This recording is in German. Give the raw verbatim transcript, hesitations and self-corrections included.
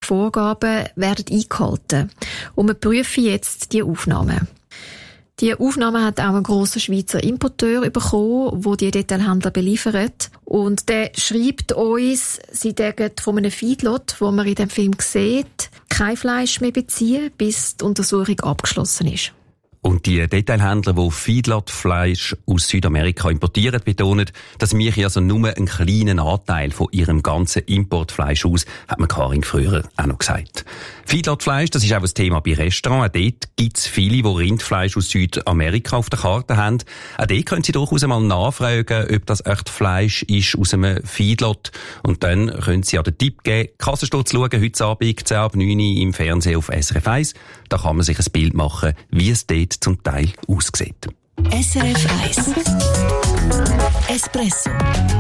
Vorgaben werden eingehalten. Und wir prüfen jetzt die Aufnahmen. Die Aufnahme hat auch ein grosser Schweizer Importeur bekommen, der die Detailhändler beliefert. Und der schreibt uns, sie dürfen von einem Feedlot, wo man in dem Film sieht, kein Fleisch mehr beziehen, bis die Untersuchung abgeschlossen ist. Und die Detailhändler, die Feedlot-Fleisch aus Südamerika importieren, betonen, dass wir also nur einen kleinen Anteil von ihrem ganzen Importfleisch aus, hat man Karin früher auch noch gesagt. Feedlot-Fleisch, das ist auch ein Thema bei Restaurants. Auch dort gibt es viele, die Rindfleisch aus Südamerika auf der Karte haben. Auch dort können Sie durchaus einmal nachfragen, ob das echt Fleisch ist aus einem Feedlot. Und dann können Sie ja den Tipp geben, Kassensturz schauen, heute Abend, zehn ab neun im Fernsehen auf S R F eins. Da kann man sich ein Bild machen, wie es dort zum Teil aussieht. S R F eins Espresso